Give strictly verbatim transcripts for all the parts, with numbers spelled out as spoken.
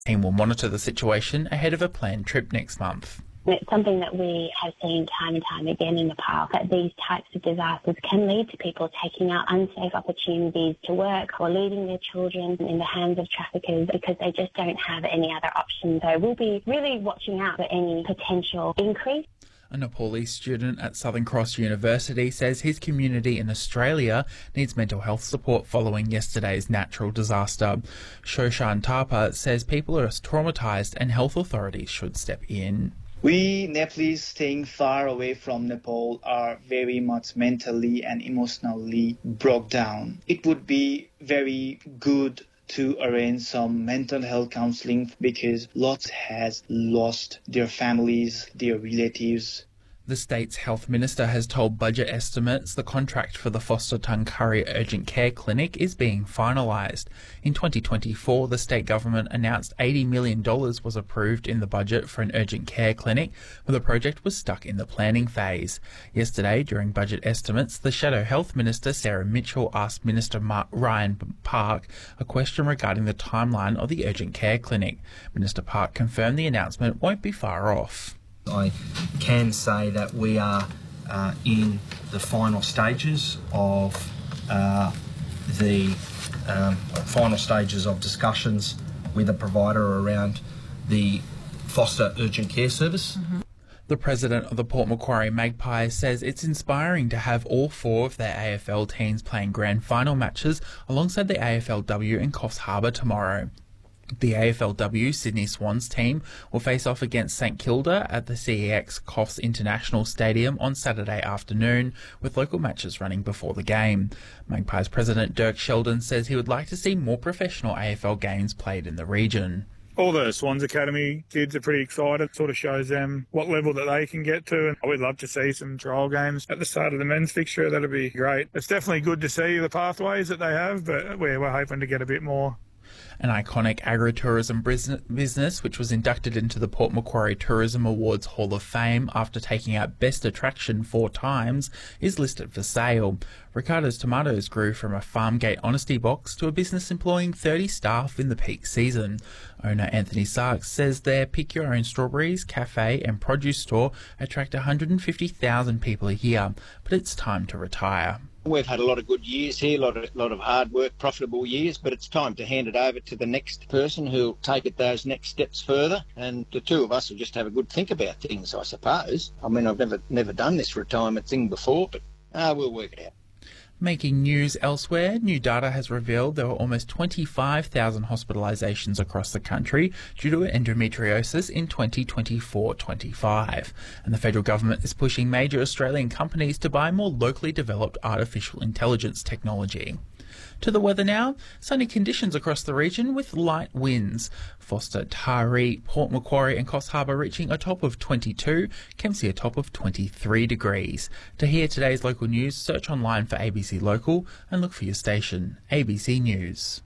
The team will monitor the situation ahead of a planned trip next month. It's something that we have seen time and time again in the past, that these types of disasters can lead to people taking out unsafe opportunities to work or leaving their children in the hands of traffickers because they just don't have any other options. So we'll be really watching out for any potential increase. A Nepalese student at Southern Cross University says his community in Australia needs mental health support following yesterday's natural disaster. Shoshan Thapa says people are traumatised and health authorities should step in. We Nepalese staying far away from Nepal are very much mentally and emotionally broke down. It would be very good to arrange some mental health counselling because lots has lost their families, their relatives. The state's health minister has told Budget Estimates the contract for the Foster Tungurri Urgent Care Clinic is being finalised. In twenty twenty-four, the state government announced eighty million dollars was approved in the budget for an urgent care clinic, but the project was stuck in the planning phase. Yesterday, during Budget Estimates, the Shadow Health Minister Sarah Mitchell asked Minister Mar- Ryan Park a question regarding the timeline of the urgent care clinic. Minister Park confirmed the announcement won't be far off. I can say that we are uh, in the final stages of uh, the um, final stages of discussions with a provider around the Foster Urgent Care Service. Mm-hmm. The president of the Port Macquarie Magpies says it's inspiring to have all four of their A F L teams playing grand final matches alongside the A F L W in Coffs Harbour tomorrow. The A F L W Sydney Swans team will face off against St Kilda at the C E X Coffs International Stadium on Saturday afternoon, with local matches running before the game. Magpies president Dirk Sheldon says he would like to see more professional A F L games played in the region. All the Swans Academy kids are pretty excited. It sort of shows them what level that they can get to, and we'd love to see some trial games at the start of the men's fixture. That'd be great. It's definitely good to see the pathways that they have, but we're, we're hoping to get a bit more. An iconic agritourism business, which was inducted into the Port Macquarie Tourism Awards Hall of Fame after taking out Best Attraction four times, is listed for sale. Ricardo's Tomatoes grew from a Farmgate Honesty box to a business employing thirty staff in the peak season. Owner Anthony Sarks says their Pick Your Own Strawberries, cafe and produce store attract one hundred fifty thousand people a year, but it's time to retire. We've had a lot of good years here, a lot of, lot of hard work, profitable years, but it's time to hand it over to the next person who'll take it those next steps further, and the two of us will just have a good think about things, I suppose. I mean, I've never never done this retirement thing before, but uh, we'll work it out. Making news elsewhere, new data has revealed there were almost twenty-five thousand hospitalisations across the country due to endometriosis in twenty twenty-four twenty-five. And the federal government is pushing major Australian companies to buy more locally developed artificial intelligence technology. To the weather now, sunny conditions across the region with light winds. Foster, Taree, Port Macquarie and Coffs Harbour reaching a top of twenty-two, Kempsey a top of twenty-three degrees. To hear today's local news, search online for A B C Local and look for your station, A B C News.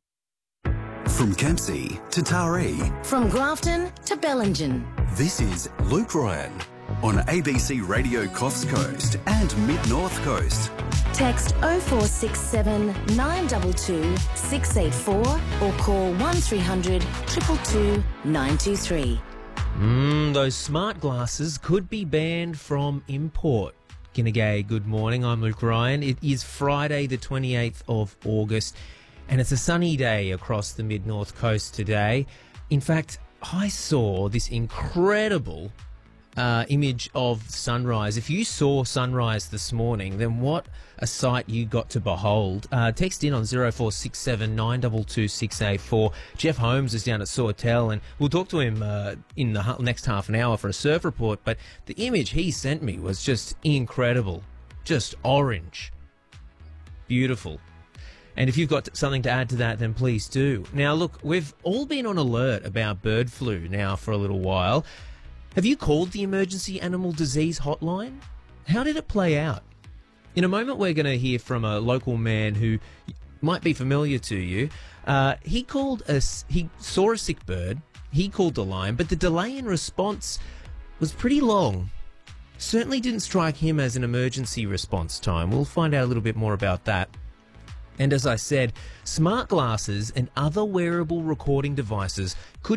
From Kempsey to Taree. From Grafton to Bellingen. This is Luke Ryan on A B C Radio Coffs Coast and Mid-North Coast. Text oh four six seven, nine two two, six eight four or call one three hundred, two two two, nine two three. Mm, those smart glasses could be banned from import. Ginnegay, good morning. I'm Luke Ryan. It is Friday the twenty-eighth of August and it's a sunny day across the Mid-North Coast today. In fact, I saw this incredible Uh, image of sunrise. If you saw sunrise this morning, then what a sight you got to behold. Uh, text in on oh four six seven, nine two two, six eight four. Jeff Holmes is down at Sawtell and we'll talk to him uh, in the ha- next half an hour for a surf report, but the image he sent me was just incredible. Just orange. Beautiful. And if you've got something to add to that, then please do. Now look, we've all been on alert about bird flu now for a little while. Have you called the Emergency Animal Disease Hotline? How did it play out? In a moment, we're going to hear from a local man who might be familiar to you. Uh, he called a, he saw a sick bird. He called the line, but the delay in response was pretty long. Certainly didn't strike him as an emergency response time. We'll find out a little bit more about that. And as I said, smart glasses and other wearable recording devices could